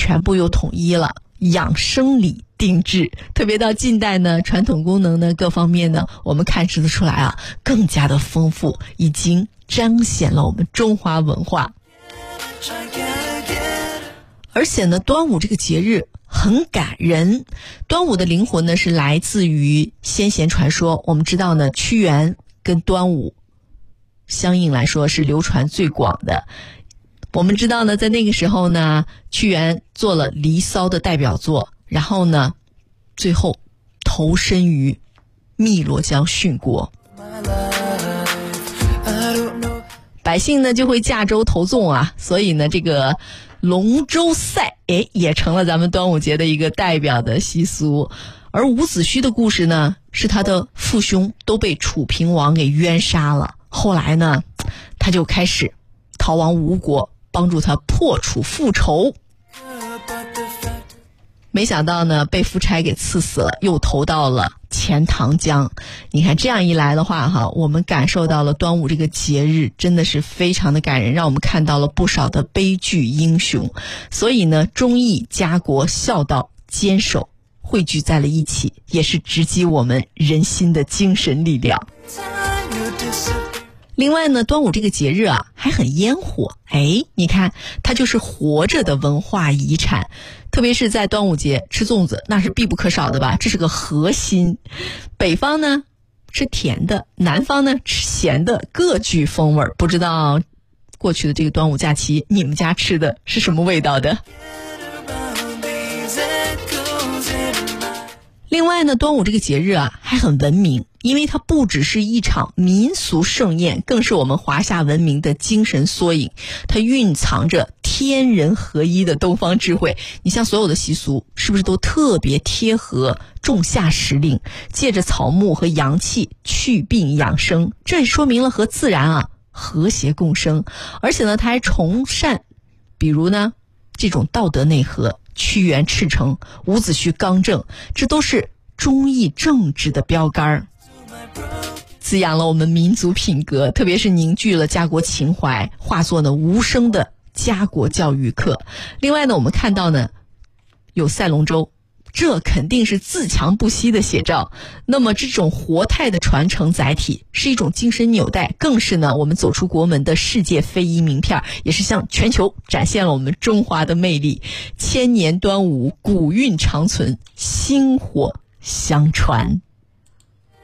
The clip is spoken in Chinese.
全部又统一了，养生礼定制。特别到近代呢，传统功能呢各方面呢，我们看得出来啊，更加的丰富，已经彰显了我们中华文化。而且呢，端午这个节日很感人。端午的灵魂呢是来自于先贤传说。我们知道呢，屈原跟端午相应来说是流传最广的。我们知道呢，在那个时候呢，屈原做了《离骚》的代表作，然后呢，最后投身于汨罗江殉国。百姓呢就会驾舟投纵啊，所以呢，这个龙舟赛也成了咱们端午节的一个代表的习俗。而伍子胥的故事呢，是他的父兄都被楚平王给冤杀了，后来呢，他就开始逃亡吴国，帮助他破楚复仇。没想到呢，被夫差给刺死了，又投到了钱塘江。你看这样一来的话哈，我们感受到了端午这个节日真的是非常的感人，让我们看到了不少的悲剧英雄。所以呢，忠义、家国、孝道、坚守汇聚在了一起，也是直击我们人心的精神力量。另外呢，端午这个节日啊还很烟火，你看它就是活着的文化遗产。特别是在端午节吃粽子，那是必不可少的吧，这是个核心。北方呢吃甜的，南方呢吃咸的，各具风味。不知道过去的这个端午假期你们家吃的是什么味道的？另外呢，端午这个节日啊还很文明，因为它不只是一场民俗盛宴，更是我们华夏文明的精神缩影。它蕴藏着天人合一的东方智慧。你像所有的习俗是不是都特别贴合仲夏时令，借着草木和阳气祛病养生，这也说明了和自然啊和谐共生。而且呢，它还崇善，比如呢这种道德内核，屈原赤诚，伍子胥刚正，这都是忠义正直的标杆，滋养了我们民族品格，特别是凝聚了家国情怀，化作呢无声的家国教育课。另外呢，我们看到呢有赛龙舟，这肯定是自强不息的写照。那么这种活态的传承载体是一种精神纽带，更是呢我们走出国门的世界非遗名片，也是向全球展现了我们中华的魅力。千年端午，古韵长存，薪火相传。